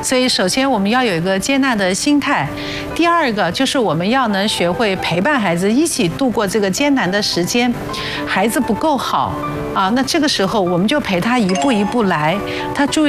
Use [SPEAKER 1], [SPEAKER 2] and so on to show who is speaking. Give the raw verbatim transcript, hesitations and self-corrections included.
[SPEAKER 1] 所以首先我们要有一个接纳的心态，第二个就是我们要能学会陪伴孩子一起度过这个艰难的时间。孩子不够好啊，那这个时候我们就陪他一步一步来，他注意。